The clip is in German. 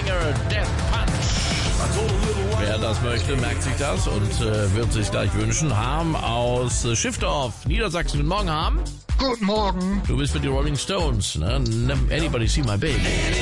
Finger Death Punch. Wer das möchte, merkt sich das und wird sich gleich wünschen. Harm aus Schiffdorf, Niedersachsen. Guten Morgen, Harm. Guten Morgen. Du bist für die Rolling Stones, ne? Anybody see my baby?